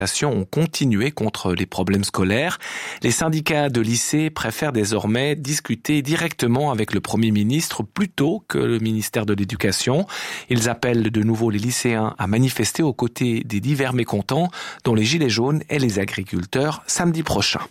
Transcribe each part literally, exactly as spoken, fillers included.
ont continué contre les problèmes scolaires. Les syndicats de lycées préfèrent désormais discuter directement avec le Premier ministre plutôt que le ministère de l'Éducation. Ils appellent de nouveau les lycéens à manifester aux côtés des divers mécontents, dont les Gilets jaunes et les agriculteurs, samedi prochain.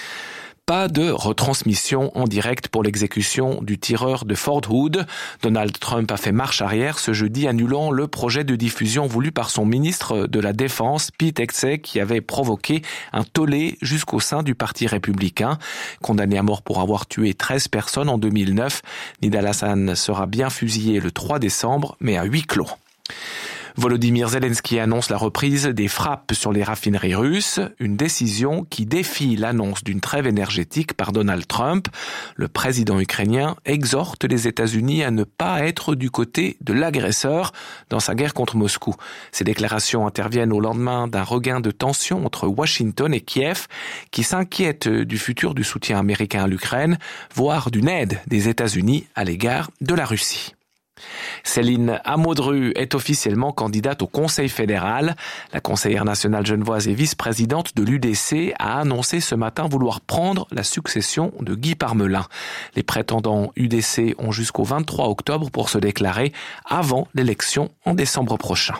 Pas de retransmission en direct pour l'exécution du tireur de Fort Hood. Donald Trump a fait marche arrière ce jeudi, annulant le projet de diffusion voulu par son ministre de la Défense, Pete Hegseth, qui avait provoqué un tollé jusqu'au sein du Parti républicain. Condamné à mort pour avoir tué treize personnes en deux mille neuf, Nidal Hassan sera bien fusillé le trois décembre, mais à huis clos. Volodymyr Zelensky annonce la reprise des frappes sur les raffineries russes, une décision qui défie l'annonce d'une trêve énergétique par Donald Trump. Le président ukrainien exhorte les États-Unis à ne pas être du côté de l'agresseur dans sa guerre contre Moscou. Ces déclarations interviennent au lendemain d'un regain de tension entre Washington et Kiev, qui s'inquiètent du futur du soutien américain à l'Ukraine, voire d'une aide des États-Unis à l'égard de la Russie. Céline Amodru est officiellement candidate au Conseil fédéral. La conseillère nationale genevoise et vice-présidente de l'U D C a annoncé ce matin vouloir prendre la succession de Guy Parmelin. Les prétendants U D C ont jusqu'au vingt-trois octobre pour se déclarer avant l'élection en décembre prochain.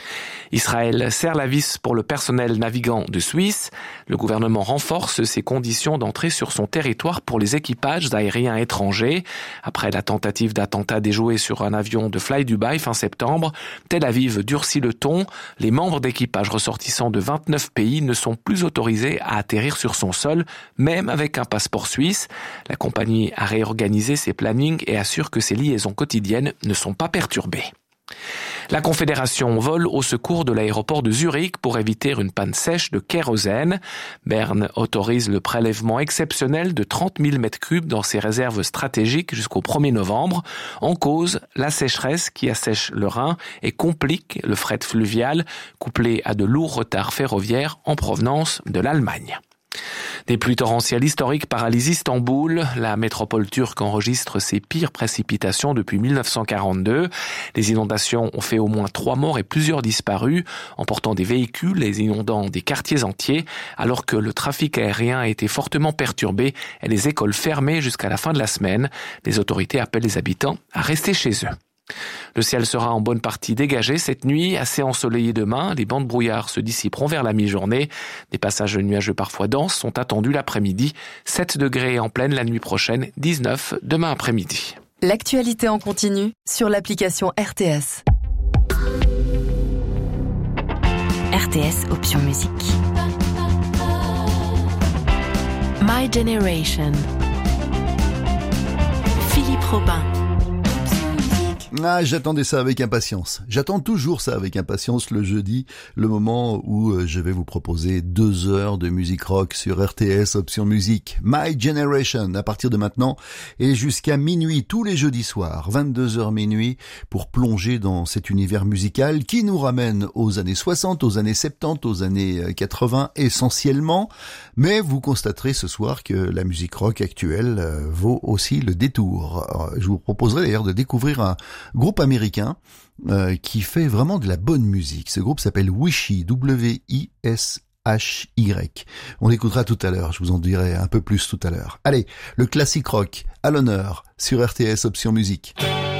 Israël serre la vis pour le personnel navigant de Suisse. Le gouvernement renforce ses conditions d'entrée sur son territoire pour les équipages aériens étrangers. Après la tentative d'attentat déjoué sur un avion de Fly Dubai fin septembre, Tel Aviv durcit le ton. Les membres d'équipage ressortissants de vingt-neuf pays ne sont plus autorisés à atterrir sur son sol, même avec un passeport suisse. La compagnie a réorganisé ses plannings et assure que ses liaisons quotidiennes ne sont pas perturbées. La Confédération vole au secours de l'aéroport de Zurich pour éviter une panne sèche de kérosène. Berne autorise le prélèvement exceptionnel de trente mille mètres cubes dans ses réserves stratégiques jusqu'au premier novembre. En cause, la sécheresse qui assèche le Rhin et complique le fret fluvial, couplé à de lourds retards ferroviaires en provenance de l'Allemagne. Des pluies torrentielles historiques paralysent Istanbul. La métropole turque enregistre ses pires précipitations depuis mille neuf cent quarante-deux. Les inondations ont fait au moins trois morts et plusieurs disparus, emportant des véhicules et inondant des quartiers entiers, alors que le trafic aérien a été fortement perturbé et les écoles fermées jusqu'à la fin de la semaine. Les autorités appellent les habitants à rester chez eux. Le ciel sera en bonne partie dégagé cette nuit, assez ensoleillé demain. Les bancs de brouillard se dissiperont vers la mi-journée. Des passages nuageux parfois denses sont attendus l'après-midi. sept degrés en pleine la nuit prochaine, dix-neuf demain après-midi. L'actualité en continu sur l'application R T S. R T S Option Musique. My Generation. Philippe Robin. Ah, j'attendais ça avec impatience. J'attends toujours ça avec impatience le jeudi, le moment où je vais vous proposer deux heures de musique rock sur R T S Option Musique. My Generation, à partir de maintenant et jusqu'à minuit, tous les jeudis soirs, vingt-deux heures minuit, pour plonger dans cet univers musical qui nous ramène aux années soixante, aux années soixante-dix, aux années quatre-vingts essentiellement. Mais vous constaterez ce soir que la musique rock actuelle vaut aussi le détour. Je vous proposerai d'ailleurs de découvrir un groupe américain euh, qui fait vraiment de la bonne musique. Ce groupe s'appelle Wishy, W I S H Y. On l'écoutera tout à l'heure, je vous en dirai un peu plus tout à l'heure. Allez, le classique rock à l'honneur sur R T S Option Musique.